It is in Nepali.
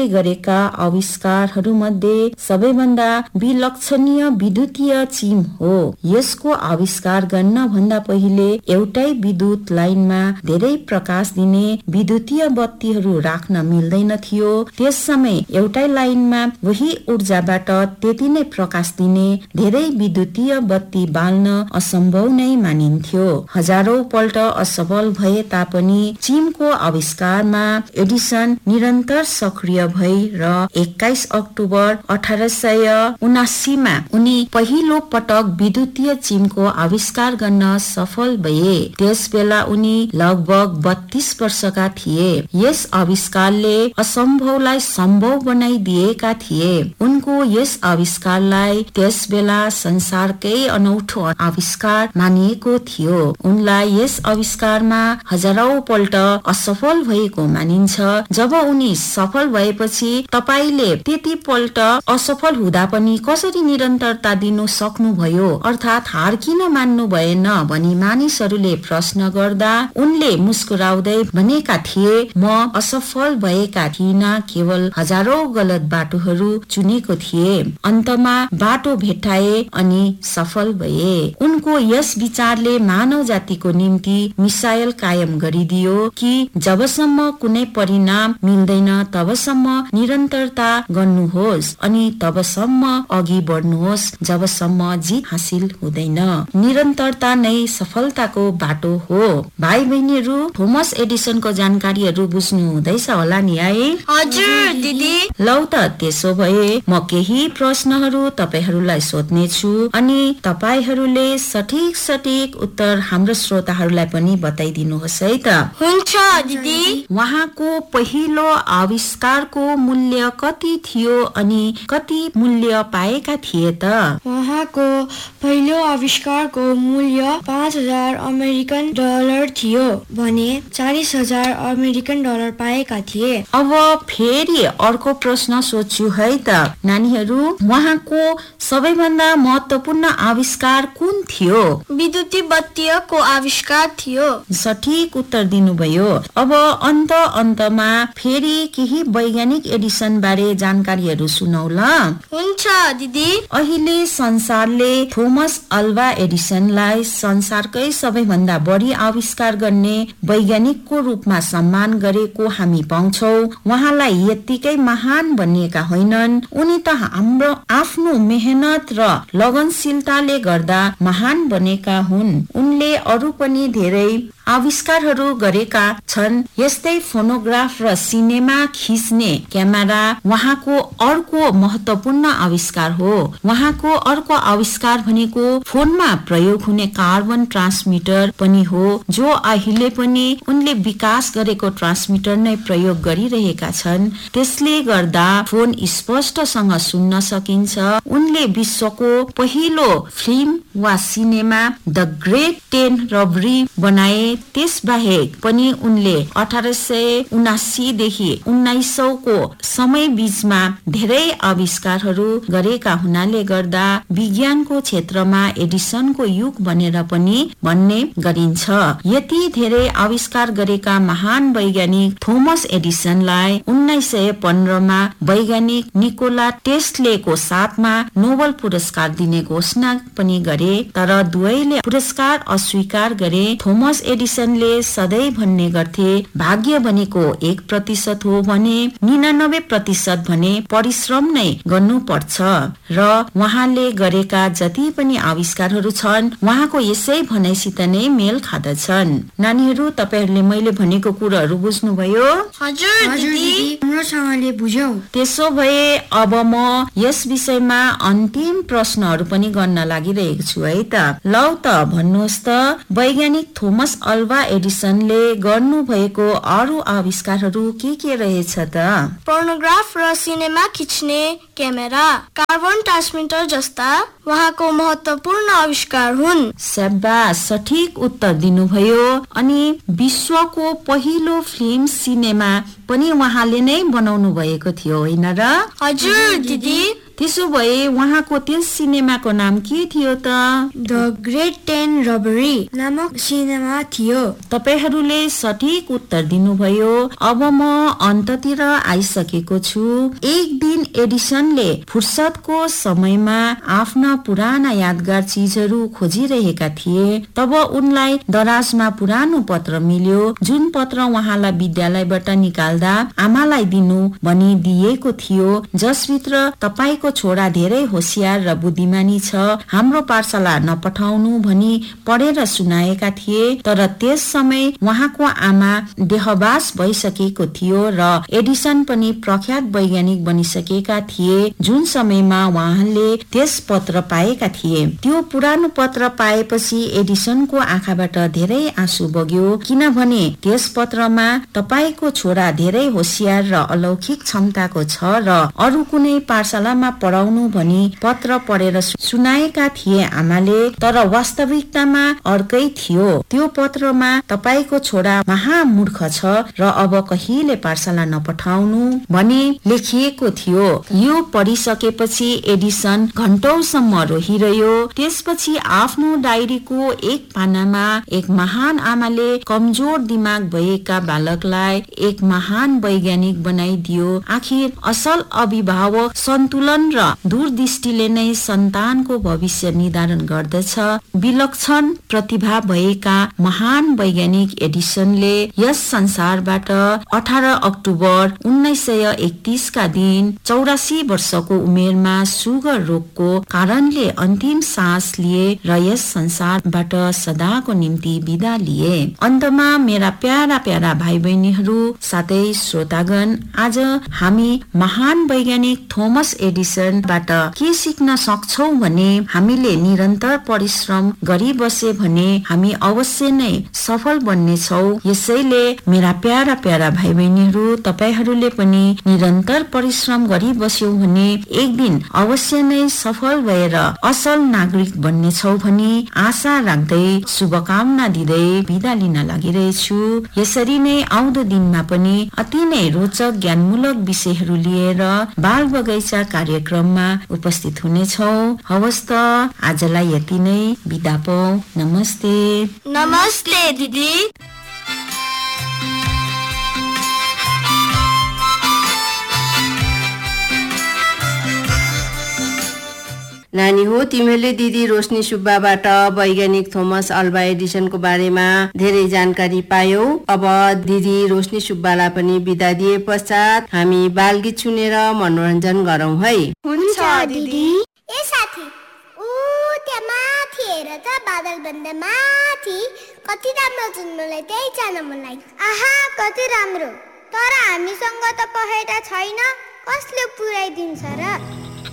गरेका आविष्कारहरूमध्ये सबैभन्दा विलक्षणीय विद्युतीय चिम हो। यसको आविष्कार गर्न भन्दा पहिले एउटै विद्युत लाइनमा धेरै प्रकाश दिने विद्युतीय बत्तीहरू राख्न मिल्दैन थियो। त्यस समय एउटै लाइनमा वही ऊर्जाबाट त्यति नै प्रकाश दिने धेरै विद्युतीय बत्ती बाल्न असम्भव नै मानिन्थ्यो। हजारौं पल्ट असफल भए तापनि चिमको आविष्कारमा एडिसन निरन्तर सक्रिय भई र 21 अक्टोबर 1879 मा उनी पहिलो पटक विद्युतीय चिमको आविष्कार गर्न सफल भए। त्यसबेला उनी लगभग 32 वर्षका थिए। यस आविष्कारले असम्भवलाई सम्भव बनाइदिएका थिए। उनको यस आविष्कारलाई त्यसबेला संसारकै अनौठो आविष्कार मानिएको थियो। उनलाई यस आविष्कारमा हजारौं पल्ट असफल भएको मानिन्छ। जब उनी सफल भएपछि तपाईले त्यति पल्ट असफल हुँदा पनि कसरी निरन्तरता दिनु सक्नुभयो, अर्थात हार किन मान्नु भएन भनी मानिसहरूले प्रश्न गर्दा उनले मुस्कुराउँदै भनेका थिए, म असफल भएका थिइन, केवल हजारौं गलत बाटोहरू चुनेको थिए। अन्तमा बाटो भेट्टाए अनि सफल भए। उनको यस विचारले मानव जातिको निम्ति मिसाइल कायम गरिदियो कि जबसम्म कुनै परिणाम मिल्दैन तबसम्म निरन्तरता गर्नुहोस् अनि तबसम्म अघि बढ्नुहोस् जबसम्म जित हासिल हुँदैन। निरन्तरता नै सफलताको बाटो हो। भाइ बहिनीहरू, थोमस एडिसनको जानकारीहरू बुझ्नु हुँदैछ होला नि है? हजुर दिदी। लौ त त्यसो भए म केही प्रश्नहरू तपाईहरूलाई सोध्ने छु अनि तपाईहरूले सठिक उत्तर हाम्रो श्रोताहरूलाई पनि बताइदिनुहोस् है त। हुन्छ दिदी। उहाँको पहिलो आविष्कारको मूल्य कति थियो अनि कति मूल्य पाएका थिए त? उहाँको पहिलो आविष्कारको मूल्य 5000 अमेरिकन डलर थियो भने 40,000 अमेरिकन डलर पाएका थिए। अब फेरि अर्को प्रश्न सोध्छु है त नानीहरू, उहाँको सबैभन्दा महत्त्वपूर्ण आविष्कार कुन थियो? विद्युतीय बत्तीको आविष्कार थियो। सठिक उत्तर दिनुभयो। अब अन्तमा फेरि केही वैज्ञानिक एडिसन बारे जानकारीहरू सुनौला। हुन्छ दिदी। अहिले संसारले थोमस अल्वा एडिसनलाई संसारकै सबैभन्दा बढी आविष्कार गर्ने वैज्ञानिकको रूपमा सम्मान गरेको हामी पाउँछौ। उहाँलाई यत्तिकै महान बनिएका होइनन्, उनी त हाम्रो आफ्नो मेहनत र लगनशीलताले गर्दा महान बनेका हुन्। उनले अरू पनि धेरै आविष्कारहरू गरेका छन्। यस्तै फोनोग्राफ र सिनेमा खिच्ने क्यामेरा उहाँको अर्को महत्त्वपूर्ण आविष्कार हो। उहाँको अर्को आविष्कार भनेको फोनमा प्रयोग हुने कार्बन ट्रान्समिटर पनि हो, जो अहिले पनि उनले विकास गरेको ट्रान्समिटर नै प्रयोग गरिरहेका छन्। त्यसले गर्दा फोन स्पष्टसँग सुन्न सकिन्छ। उनले विश्वको पहिलो फिल्म वा सिनेमा द ग्रेट 10 रबरी बनाए। त्यसबाहेक पनि उनले 1879 देखि 1900 को समय बीचमा धेरै आविष्कारहरू गरेका हुनाले गर्दा विज्ञानको क्षेत्रमा एडिसनको युग भनेर पनि भन्ने गरिन्छ। यति धेरै आविष्कार गरेका महान वैज्ञानिक थोमस एडिसनलाई 1915 मा वैज्ञानिक निकोला टेस्लेको साथमा नोबेल पुरस्कार दिने घोषणा पनि गरे, तर दुवैले पुरस्कार अस्वीकार गरे। थोमस एडिसनले सधैँ भन्ने गर्थे, भाग्य भनेको 1% हो भने 99% भने परिश्रम नै गर्नुपर्छ र उहाँले गरेका जति पनि आविष्कारहरू छन् उहाँको यसै भनाइसित नै मेल खादछन्। नानीहरू, तपाईहरूले मैले भनेको कुराहरू बुझ्नुभयो? हजुर दिदी, राम्रोसँगले बुझ्यौ। त्यसो भए अब म यस विषयमा अन्तिम प्रश्नहरू पनि गर्न लागिरहेको छु है त। लौ त भन्नुहोस् त, वैज्ञानिक थोमस अल्वा एडिसनले गर्नु भएको अरू आविष्कारहरू के रहेछ त? फोनोग्राफ र सिनेमा खिच्ने क्यामेरा, कार्बन ट्रान्समिटर जस्ता उहाँको महत्त्वपूर्ण आविष्कार हुन्। स्याबास, सठिक उत्तर दिनुभयो। अनि विश्वको पहिलो फिल्म सिनेमा पनि उहाँले नै बनाउनु भएको थियो होइन र? हजुर दिदी। त्यसो भए उहाँको त्यस सिनेमाको नाम के थियो त? द ग्रेट 10 रबरी नामक सिनेमा थियो। तपाईहरूले सठिक उत्तर दिनुभयो। अब म अन्ततिर आइसकेको छु। एक दिन एडिसनले फुर्सदको समयमा आफ्ना पुराना यादगार चीजहरू खोजिरहेका थिए। तब उनलाई दराजमा पुरानो पत्र मिल्यो, जुन पत्र उहाँलाई विद्यालयबाट निकाल्दा आमालाई दिनु भनी दिएको थियो, जसभित्र तपाईको छोरा धेरै होशियार र बुद्धिमानी छ, हाम्रो पाठशाला नपठाउनु भनी पढेर सुनाएका थिए। तर त्यस समय उहाँको आमा देहबास भइसकेको थियो र एडिसन पनि प्रख्यात वैज्ञानिक बनिसकेका थिए जुन समयमा उहाँले त्यस पत्र पाएका थिए। त्यो पुरानो पत्र पाएपछि एडिसनको आँखाबाट धेरै आँसु बग्यो, किनभने त्यस पत्रमा तपाईको छोरा धेरै होशियार र अलौकिक क्षमताको छ र अरू कुनै पाठशालामा पढाउनु भनी पत्र पढेर सुनाएका थिए आमाले। तर वास्तविकतामा अर्कै थियो। त्यो पत्रमा तपाईको छोरा महामूर्ख छ र अब कहिले पाठशाला नपठाउनु भनी लेखिएको थियो। यो पढिसकेपछि एडिसन घण्टौसम्म रोइरह्यो। त्यसपछि आफ्नो डायरीको एक पानामा एक महान आमाले कमजोर दिमाग भएका बालकलाई एक महान वैज्ञानिक बनाइदियो। आखिर असल अभिभावक सन्तुलन र दूरदृष्टिले नै सन्तानको भविष्य निर्धारण गर्दछ। विलक्षण प्रतिभा भएका महान वैज्ञानिक एडिसनले यस संसारबाट 18 अक्टोबर 1931 का दिन 84 वर्षको उमेरमा सुगर रोगको कारणले अन्तिम सास लिए र यस संसारबाट सदाको निम्ति बिदा लिए। अन्तमा मेरा प्यारा प्यारा भाइ बहिनीहरू साथै श्रोतागण, आज हामी महान वैज्ञानिक थोमस एडिसनबाट के सिक्न सक्छौं भने हामीले निरन्तर परिश्रम गरी बसे भने हामी अवश्य नै सफल बन्नेछौं। यसैले मेरा प्यारा प्यारा भाइ बहिनीहरू, तपाईहरूले पनि निरन्तर परिश्रम गरी बस्यौ भने एक दिन अवश्य नै सफल भएर असल नागरिक बन्नेछौ भनी आशा राख्दै शुभकामना दिँदै बिदा लिन लागिरहेछु। यसरी नै आउँदो दिनमा पनि अति नै रोचक ज्ञानमूलक विषयहरू लिएर बाल बगैँचा कार्यक्रममा उपस्थित हुनेछौ। हवस् त आजलाई यति नै, बिदा पाऊ। नमस्ते। नमस्ते दिदी। नानी हो, तिमीले दिदी रोशनी सुब्बाबाट वैज्ञानिक थोमस अल्वा एडिसनको बारेमा धेरै जानकारी पायौ। अब दिदी रोशनी सुब्बालाई पनि बिदा दिए पश्चात हामी बालगीत सुनेर मनोरञ्जन गरौँ है। हुन्छ दिदी। ए साथी, त्यहाँ माथि हेर त, बादल भन्दा माथि कति राम्रो जन्मलाई त्यही जान मन लाग्यो। आहा, कति राम्रो। तर हामीसँग त पखेटा छैन, कसले पुर्याइदिन्छ र?